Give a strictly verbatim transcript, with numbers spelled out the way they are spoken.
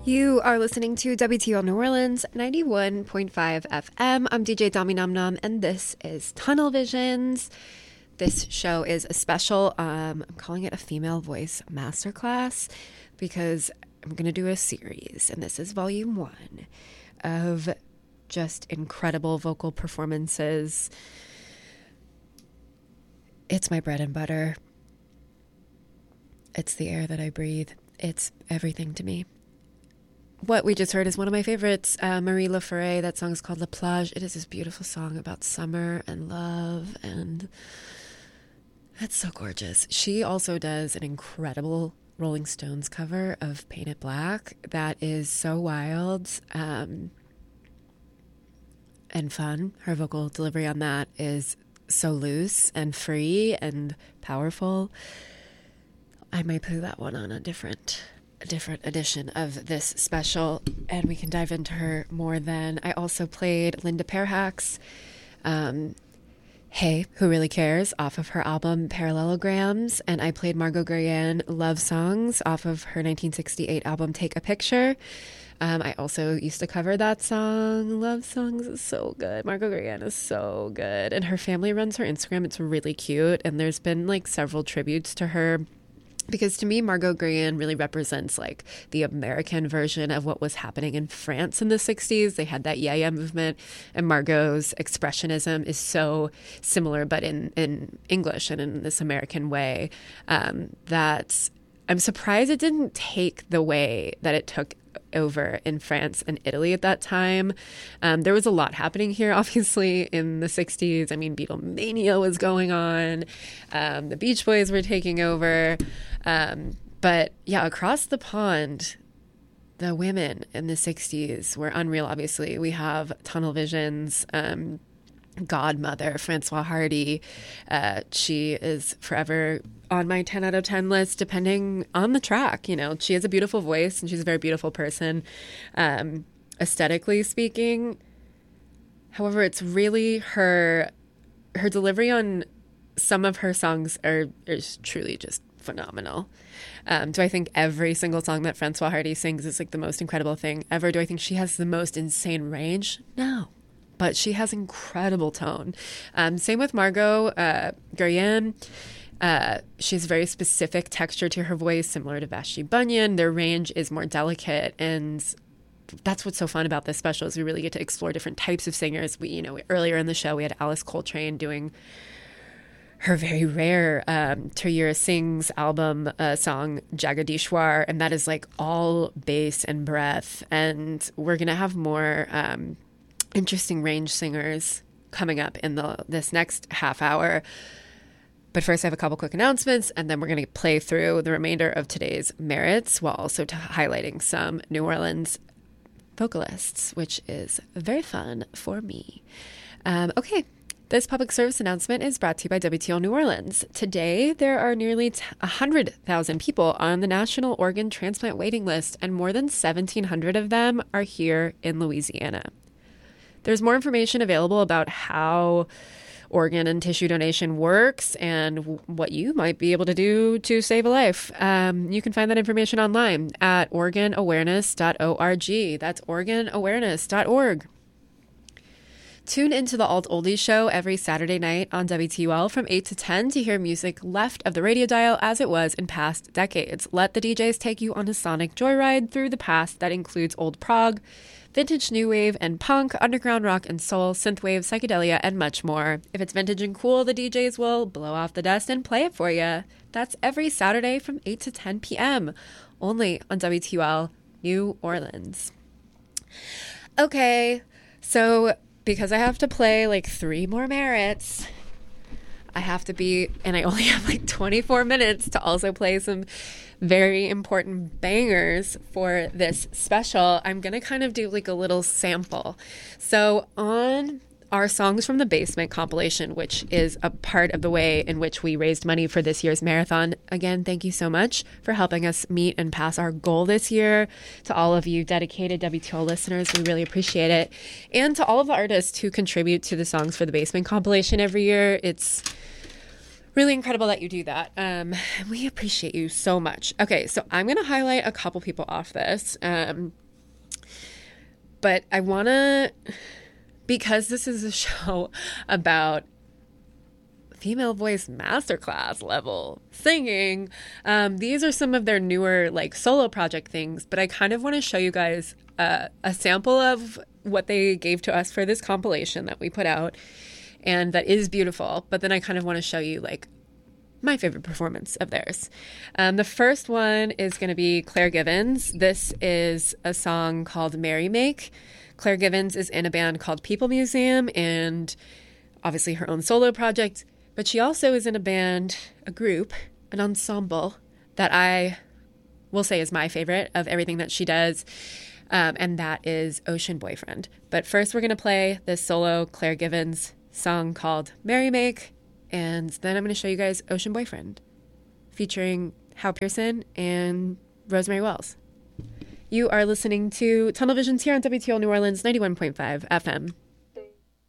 You are listening to W T O New Orleans ninety-one point five F M. I'm D J Dami Nom Nom, and this is Tunnel Visions. This show is a special, um, I'm calling it a female voice masterclass because I'm going to do a series, and this is volume one of just incredible vocal performances. It's my bread and butter. It's the air that I breathe. It's everything to me. What we just heard is one of my favorites, uh, Marie Laforêt. That song is called La Plage. It is this beautiful song about summer and love, and it's so gorgeous. She also does an incredible Rolling Stones cover of Paint It Black that is so wild um, and fun. Her vocal delivery on that is so loose and free and powerful. I might put that one on a different a different edition of this special, and we can dive into her more then. I also played Linda Perhacs, um, Hey, Who Really Cares, off of her album Parallelograms, and I played Margot Guryan Love Songs off of her nineteen sixty-eight album Take a Picture. Um, I also used to cover that song. Love Songs is so good. Margot Guryan is so good, and her family runs her Instagram. It's really cute, and there's been like several tributes to her. Because to me, Margot Guryan really represents like the American version of what was happening in France in the sixties. They had that yeah, yeah movement, and Margot's expressionism is so similar, but in, in English and in this American way, um, that I'm surprised it didn't take the way that it took over in France and Italy at that time. Um, there was a lot happening here, obviously, in the sixties. I mean, Beatlemania was going on. Um, the Beach Boys were taking over. Um, but yeah, across the pond, the women in the sixties were unreal, obviously. We have Tunnel Visions, um, Godmother, Francois Hardy. Uh, she is forever on my ten out of ten list, depending on the track. You know, she has a beautiful voice and she's a very beautiful person, um, aesthetically speaking. However, it's really her, her delivery on some of her songs are is truly just phenomenal. Um, do I think every single song that Francois Hardy sings is like the most incredible thing ever? Do I think she has the most insane range? No. But she has incredible tone. Um, same with Margot uh, Guryan. Uh, she has a very specific texture to her voice, similar to Vashti Bunyan. Their range is more delicate, and that's what's so fun about this special is we really get to explore different types of singers. We, you know, earlier in the show we had Alice Coltrane doing her very rare um, Tarjira Singh's album uh, song Jagadishwar, and that is like all bass and breath. And we're gonna have more Um, interesting range singers coming up in the this next half hour. But first I have a couple quick announcements, and then we're going to play through the remainder of today's merits while also t- highlighting some New Orleans vocalists, which is very fun for me. Um, okay. This public service announcement is brought to you by W T O New Orleans. Today, there are nearly one hundred thousand people on the National Organ Transplant waiting list, and more than seventeen hundred of them are here in Louisiana. There's more information available about how organ and tissue donation works and w- what you might be able to do to save a life. Um, you can find that information online at organ awareness dot org. That's organ awareness dot org. Tune into the Alt Oldies show every Saturday night on W T U L from eight to ten to hear music left of the radio dial as it was in past decades. Let the D Js take you on a sonic joyride through the past that includes old prog, vintage new wave and punk, underground rock and soul, synthwave, psychedelia, and much more. If it's vintage and cool, the D Js will blow off the dust and play it for you. That's every Saturday from eight to ten p.m. only on W T U L New Orleans. Okay, so because I have to play like three more merits, I have to be, and I only have like twenty-four minutes to also play some very important bangers for this special. I'm going to kind of do like a little sample. So on our Songs from the Basement compilation, which is a part of the way in which we raised money for this year's marathon. Again, thank you so much for helping us meet and pass our goal this year. To all of you dedicated W T O listeners, we really appreciate it. And to all of the artists who contribute to the Songs for the Basement compilation every year. It's really incredible that you do that. Um, we appreciate you so much. Okay, so I'm going to highlight a couple people off this. Um, but I want to, because this is a show about female voice masterclass level singing, um, these are some of their newer like solo project things, but I kind of want to show you guys uh, a sample of what they gave to us for this compilation that we put out, and that is beautiful. But then I kind of want to show you like my favorite performance of theirs. Um, the first one is going to be Claire Givens. This is a song called Merry Make. Claire Givens is in a band called People Museum and obviously her own solo project, but she also is in a band, a group, an ensemble that I will say is my favorite of everything that she does. Um, and that is Ocean Boyfriend. But first we're going to play this solo Claire Givens song called Merry Make, and then I'm going to show you guys Ocean Boyfriend, featuring Hal Pearson and Rosemary Wells. You are listening to Tunnel Visions here on W T O New Orleans ninety-one point five F M.